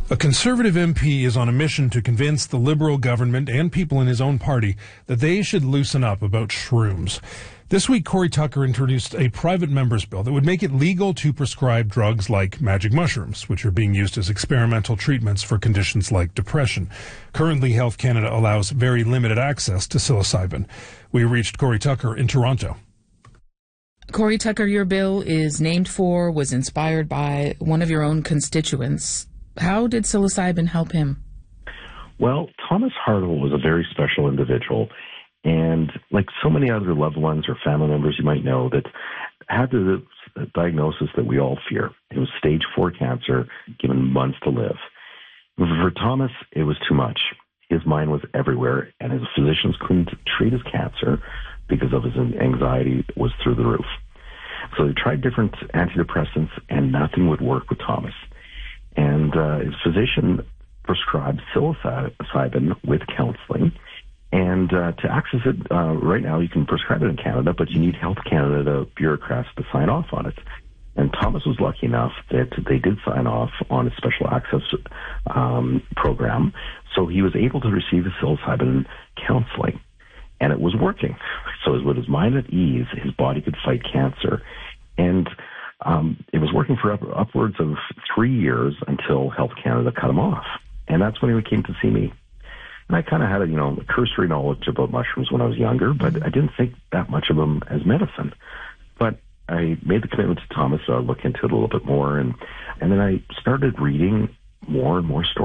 A Conservative MP is on a mission to convince the Liberal government and people in his own party that they should loosen up about shrooms. This week, Cory Tucker introduced a private member's bill that would make it legal to prescribe drugs like magic mushrooms, which are being used as experimental treatments for conditions like depression. Currently, Health Canada allows very limited access to psilocybin. We reached Cory Tucker in Toronto. Cory Tucker, your bill was inspired by one of your own constituents. How did psilocybin help him? Well, Thomas Hartle was a very special individual, and like so many other loved ones or family members you might know that had the diagnosis that we all fear. It was stage 4 cancer, given months to live. For Thomas, it was too much. His mind was everywhere, and his physicians couldn't treat his cancer because of his anxiety was through the roof. So they tried different antidepressants, and nothing would work with Thomas. And his physician prescribed psilocybin with counseling. And to access it, right now you can prescribe it in Canada, but you need Health Canada bureaucrats to sign off on it. And Thomas was lucky enough that they did sign off on a special access program, so he was able to receive his psilocybin counseling. And it was working. So with his mind at ease, his body could fight cancer. And it was working for upwards of 3 years until Health Canada cut him off. And that's when he came to see me. And I kind of had a cursory knowledge about mushrooms when I was younger, but I didn't think that much of them as medicine. But I made the commitment to Thomas to look into it a little bit more. And then I started reading more and more stories.